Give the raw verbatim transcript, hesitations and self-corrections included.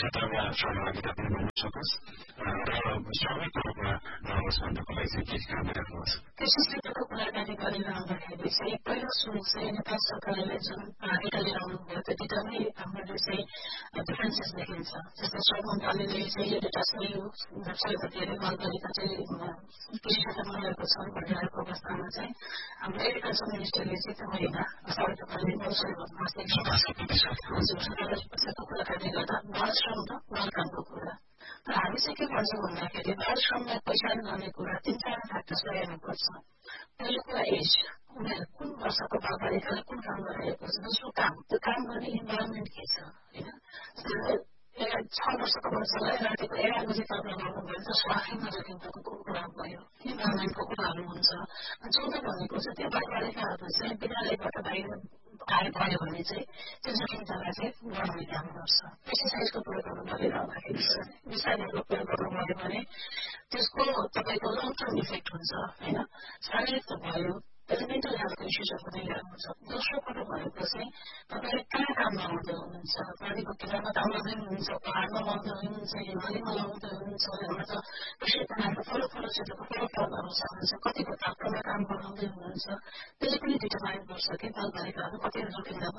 क्षेत्रमा सहभागिता पनि गर्न सकोस् र स्वाभाविक रूपमा नहोस् भन्नको लागि चाहिँ के काम गरिराख्नुहोस्? कृषि क्षेत्रको कुराकानी गरिरहँदाखेरि चाहिँ पहिलो सुरु चाहिँ नेपाल सरकारले जुन एका लिएर आउनुभयो त्यो दुईटामै हामीले चाहिँ डिफरेन्सेस देखिन्छ। जस्तै श्रम मन्त्रालयले चाहिँ यो दुईटा सही हो, सबैभन्दा धेरै बालबालिका चाहिँ कृषि क्षेत्रमा रहेको छन् भनिरहेको अवस्थामा चाहिँ हाम्रो एग्रिकल्चर मिनिस्टरले चाहिँ त्यो महिना साढे तपाईँले नौ सय हजुर सत्ताइस प्रतिशतको कुराकानी गर्दा बाल श्रम र बाल कामको कुरा। तर हामी चाहिँ के भन्छौँ भन्दाखेरि बाल श्रमलाई पहिचान गर्ने कुरा तिन चार फ्याक्टर्सलाई हेर्नुपर्छ। पहिलो कुरा एज, उनीहरू कुन वर्षको बालबालिकाले कुन काम गरिरहेको छ। दोस्रो काम, त्यो काम गर्ने इन्भाइरोमेन्ट के छ होइन। छ वर्षको वर्षलाई रातिको एघार बजी काम लगाउनु भयो जसको आफैमा जोखिमको कुरा भयो, इन्भाइरोमेन्टको कुराहरू हुन्छ। चौधो भनेको चाहिँ त्यो बालबालिकाहरू चाहिँ विद्यालयबाट बाहिर आए भयो भने चाहिँ त्यो जोखिमतालाई चाहिँ बढाउने काम गर्छ। पेस्टिसाइडको प्रयोगहरू गरिरहँदाखेरि विषादीहरूको प्रयोग गर्नुभयो भने त्यसको तपाईँको लङ टर्म इफेक्ट हुन्छ होइन। शारीरिक त भयो, त्यसले मेन्टल हेल्थको इस्युजहरू पनि ल्याउनुहुन्छ। दोस्रो कुरो भनेको चाहिँ तपाईँले कहाँ काममा लाउँदै हुनुहुन्छ, नदीको किनारमा त लाउँदै हुनुहुन्छ, पहाडमा लाउँदै हुनुहुन्छ, हिमालीमा लाउँदै हुनुहुन्छ, एउटा त कृषि प्रणालीको ठुलो ठुलो क्षेत्रको ठुलो फलहरू छ, कतिको तापक्रममा काम गराउँदै हुनुहुन्छ। त्यसले पनि डिटरमाइन गर्छ कि बालबालिकाहरू कति जोखिममा